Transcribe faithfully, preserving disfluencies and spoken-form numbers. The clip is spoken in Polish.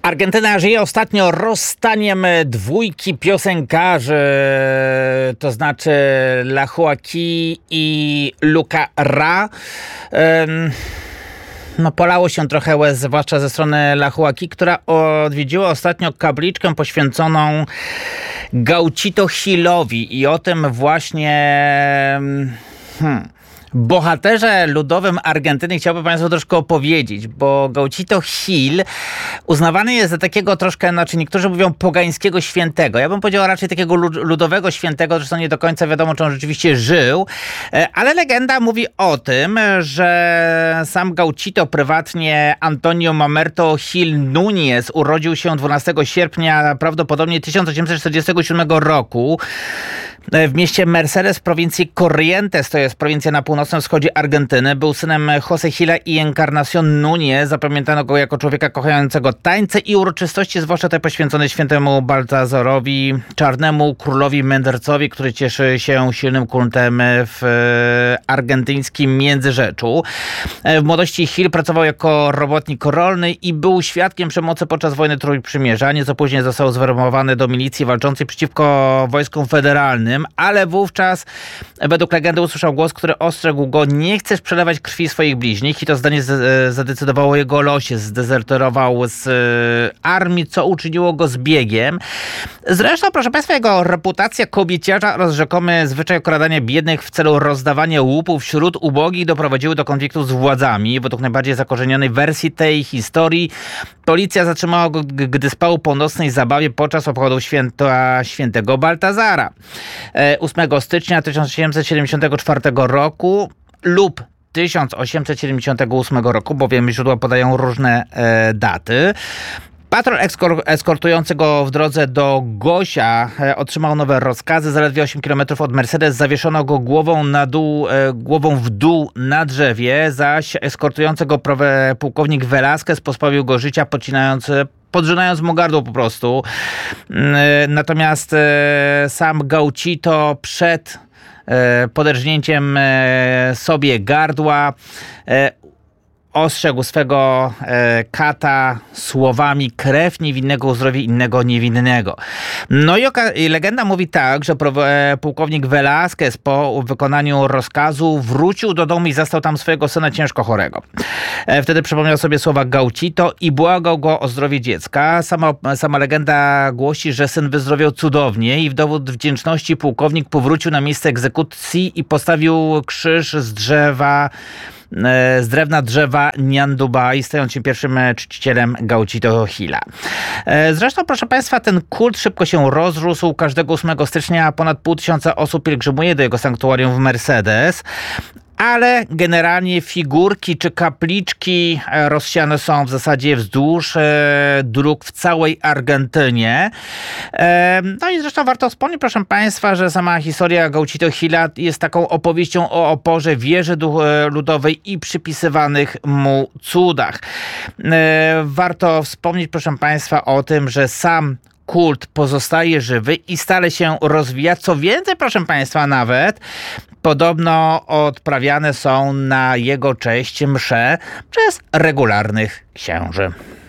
Argentyna żyje ostatnio rozstaniem dwójki piosenkarzy, to znaczy La Joaquí i Luca Ra. No, polało się trochę łez, zwłaszcza ze strony La Joaquí, która odwiedziła ostatnio kapliczkę poświęconą Gauchito Gilowi i o tym właśnie... Hmm. bohaterze ludowym Argentyny chciałbym Państwu troszkę opowiedzieć, bo Gauchito Gil uznawany jest za takiego troszkę, znaczy niektórzy mówią pogańskiego świętego. Ja bym powiedział raczej takiego ludowego świętego, zresztą nie do końca wiadomo, czy on rzeczywiście żył, ale legenda mówi o tym, że sam Gauchito prywatnie Antonio Mamerto Gil Núñez urodził się dwunastego sierpnia prawdopodobnie tysiąc osiemset czterdziestego siódmego roku w mieście Mercedes w prowincji Corrientes, to jest prowincja na północnym wschodzie Argentyny. Był synem José Gila i Encarnación Núñez. Zapamiętano go jako człowieka kochającego tańce i uroczystości, zwłaszcza te poświęcone świętemu Baltazarowi, czarnemu królowi mędrcowi, który cieszy się silnym kultem w argentyńskim Międzyrzeczu. W młodości Gil pracował jako robotnik rolny i był świadkiem przemocy podczas wojny Trójprzymierza. Nieco później został zwerbowany do milicji walczącej przeciwko wojskom federalnym, ale wówczas według legendy usłyszał głos, który ostrzegł go: nie chcesz przelewać krwi swoich bliźnich, i to zdanie z- zadecydowało o jego losie. Zdezerterował z y, armii, co uczyniło go zbiegiem. Zresztą, proszę Państwa, jego reputacja kobieciarza oraz rzekomy zwyczaj okradania biednych w celu rozdawania łupów wśród ubogich doprowadziły do konfliktu z władzami. Według najbardziej zakorzenionej wersji tej historii policja zatrzymała go, g- gdy spał po nocnej zabawie podczas obchodów święta świętego Baltazara. ósmego stycznia tysiąc osiemset siedemdziesiątego czwartego roku lub tysiąc osiemset siedemdziesiątego ósmego roku, bowiem źródła podają różne e, daty. Patrol eskor- eskortujący go w drodze do Gosia e, otrzymał nowe rozkazy. Zaledwie osiem kilometrów od Mercedes zawieszono go głową na dół, e, głową w dół na drzewie, zaś eskortujący go prowe- pułkownik Velázquez pozbawił go życia, pocinając podrzynając mu gardło po prostu. Natomiast e, sam Gauchito przed e, poderżnięciem e, sobie gardła e, ostrzegł swego e, kata słowami: krew niewinnego uzdrowi innego niewinnego. No i, oka- i legenda mówi tak, że pro- e, pułkownik Velázquez po wykonaniu rozkazu wrócił do domu i zastał tam swojego syna ciężko chorego. E, wtedy przypomniał sobie słowa Gauchito i błagał go o zdrowie dziecka. Sama, sama legenda głosi, że syn wyzdrowiał cudownie i w dowód wdzięczności pułkownik powrócił na miejsce egzekucji i postawił krzyż z drzewa z drewna drzewa Ñandubay, stając się pierwszym czcicielem Gauchito Gila. Zresztą, proszę Państwa, ten kult szybko się rozrósł. Każdego ósmego stycznia ponad pół tysiąca osób pielgrzymuje do jego sanktuarium w Mercedes. Ale generalnie figurki czy kapliczki rozsiane są w zasadzie wzdłuż e, dróg w całej Argentynie. E, no i zresztą warto wspomnieć, proszę Państwa, że sama historia Gauchito Gila jest taką opowieścią o oporze wieży ludowej i przypisywanych mu cudach. E, warto wspomnieć, proszę Państwa, o tym, że sam kult pozostaje żywy i stale się rozwija. Co więcej, proszę Państwa, nawet podobno odprawiane są na jego cześć msze przez regularnych księży.